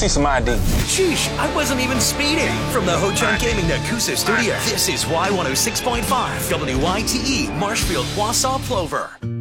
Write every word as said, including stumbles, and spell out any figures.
see some I D. Sheesh, I wasn't even speeding. From the Ho-Chunk Gaming Nakusa studio, this is Y one oh six point five, W I T E, Marshfield, Wausau, Plover.